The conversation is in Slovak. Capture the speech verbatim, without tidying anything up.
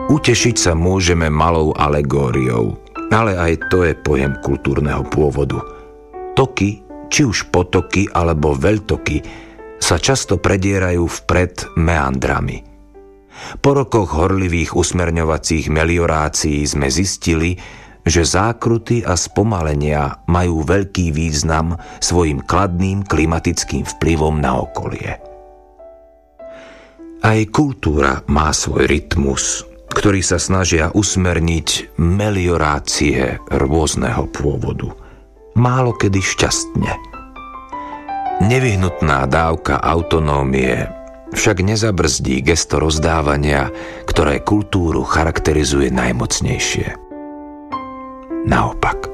Utešiť sa môžeme malou alegóriou, ale aj to je pojem kultúrneho pôvodu. Toky, či už potoky alebo veľtoky, sa často predierajú vpred meandrami. Po rokoch horlivých usmerňovacích meliorácií sme zistili, že zákruty a spomalenia majú veľký význam svojim kladným klimatickým vplyvom na okolie. Aj kultúra má svoj rytmus, ktorý sa snažia usmerniť meliorácie rôzneho pôvodu. Málo kedy šťastne. Nevyhnutná dávka autonómie však nezabrzdí gesto rozdávania, ktoré kultúru charakterizuje najmocnejšie. Naopak.